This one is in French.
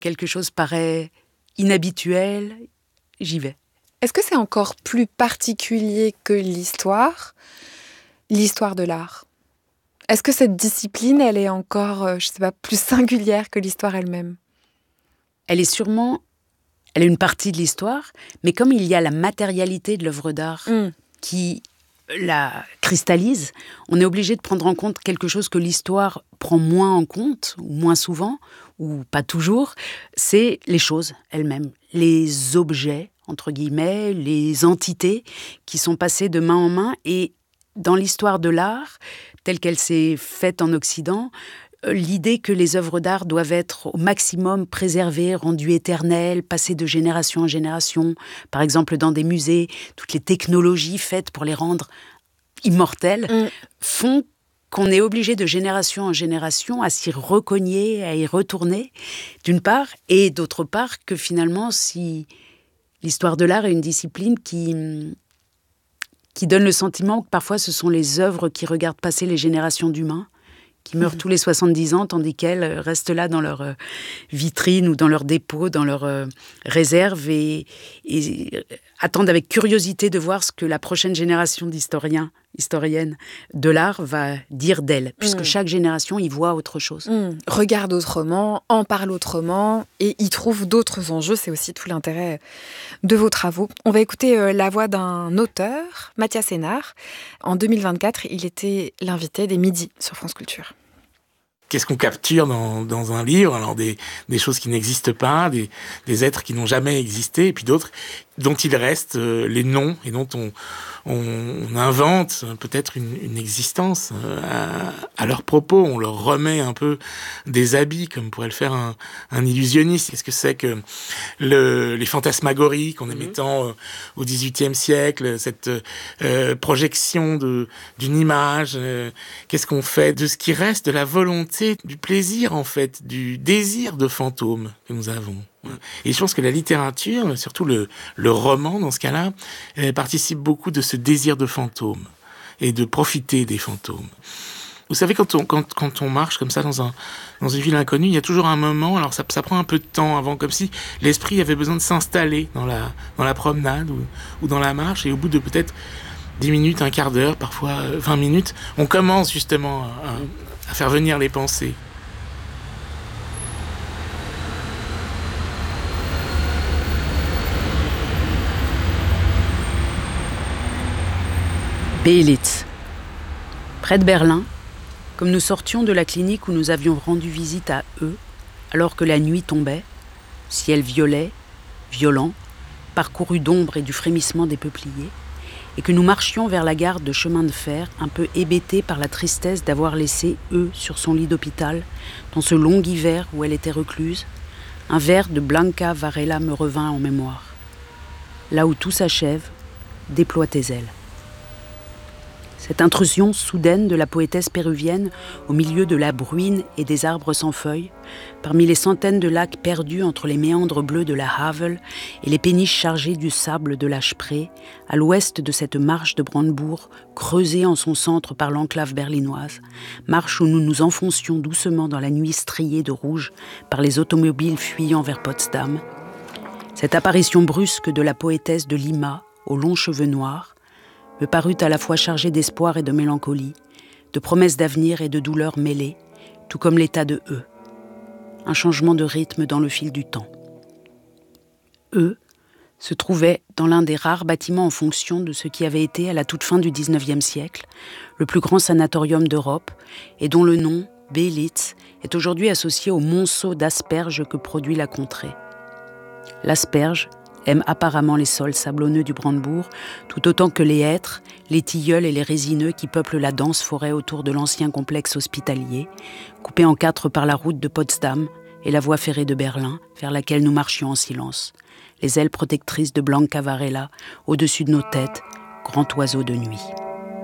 quelque chose paraît inhabituel, j'y vais. Est-ce que c'est encore plus particulier que l'histoire de l'art? Est-ce que cette discipline, elle est encore, plus singulière que l'histoire elle-même? Elle est une partie de l'histoire, mais comme il y a la matérialité de l'œuvre d'art qui la cristallise, on est obligé de prendre en compte quelque chose que l'histoire prend moins en compte, ou moins souvent, ou pas toujours, c'est les choses elles-mêmes, les objets, entre guillemets, les entités qui sont passées de main en main. Et dans l'histoire de l'art, telle qu'elle s'est faite en Occident, l'idée que les œuvres d'art doivent être au maximum préservées, rendues éternelles, passées de génération en génération, par exemple dans des musées, toutes les technologies faites pour les rendre immortelles, font qu'on est obligé de génération en génération à s'y recogner, à y retourner, d'une part, et d'autre part que finalement, si l'histoire de l'art est une discipline qui donne le sentiment que parfois ce sont les œuvres qui regardent passer les générations d'humains, qui meurent tous les 70 ans, tandis qu'elles restent là dans leur vitrine ou dans leur dépôt, dans leur réserve, et attendent avec curiosité de voir ce que la prochaine génération historiennes de l'art va dire d'elle, puisque chaque génération y voit autre chose. Regarde autrement, en parle autrement, et y trouve d'autres enjeux. C'est aussi tout l'intérêt de vos travaux. On va écouter la voix d'un auteur, Mathias Sénard. En 2024, il était l'invité des Midis sur France Culture. Qu'est-ce qu'on capture dans un livre? Alors des choses qui n'existent pas, des êtres qui n'ont jamais existé, et puis d'autres dont il reste les noms et dont on invente peut-être une existence à leur propos. On leur remet un peu des habits, comme pourrait le faire un illusionniste. Qu'est-ce que c'est que les fantasmagories qu'on aimait tant au XVIIIe siècle, cette projection d'une image? Qu'est-ce qu'on fait de ce qui reste de la volonté, du plaisir en fait, du désir de fantôme que nous avons? Et je pense que la littérature, surtout le roman dans ce cas-là, participe beaucoup de ce désir de fantôme et de profiter des fantômes. Vous savez, quand on marche comme ça dans une ville inconnue, il y a toujours un moment, alors ça prend un peu de temps avant, comme si l'esprit avait besoin de s'installer dans la promenade ou dans la marche, et au bout de peut-être 10 minutes, un quart d'heure, parfois 20 minutes, on commence justement à faire venir les pensées. Belitz. Près de Berlin, comme nous sortions de la clinique où nous avions rendu visite à eux, alors que la nuit tombait, ciel violet, violent, parcouru d'ombre et du frémissement des peupliers, et que nous marchions vers la gare de chemin de fer, un peu hébétés par la tristesse d'avoir laissé eux sur son lit d'hôpital, dans ce long hiver où elle était recluse, un vers de Blanca Varela me revint en mémoire. Là où tout s'achève, déploie tes ailes. Cette intrusion soudaine de la poétesse péruvienne au milieu de la bruine et des arbres sans feuilles, parmi les centaines de lacs perdus entre les méandres bleus de la Havel et les péniches chargées du sable de la Spree, à l'ouest de cette marche de Brandebourg, creusée en son centre par l'enclave berlinoise, marche où nous nous enfoncions doucement dans la nuit striée de rouge par les automobiles fuyant vers Potsdam. Cette apparition brusque de la poétesse de Lima, aux longs cheveux noirs, me parut à la fois chargé d'espoir et de mélancolie, de promesses d'avenir et de douleurs mêlées, tout comme l'état de eux. Un changement de rythme dans le fil du temps. Eux se trouvaient dans l'un des rares bâtiments en fonction de ce qui avait été, à la toute fin du XIXe siècle, le plus grand sanatorium d'Europe, et dont le nom, Belitz, est aujourd'hui associé au monceau d'asperges que produit la contrée. L'asperge aime apparemment les sols sablonneux du Brandebourg, tout autant que les hêtres, les tilleuls et les résineux qui peuplent la dense forêt autour de l'ancien complexe hospitalier, coupé en 4 par la route de Potsdam et la voie ferrée de Berlin, vers laquelle nous marchions en silence, les ailes protectrices de Blanca Varela au-dessus de nos têtes, grand oiseau de nuit.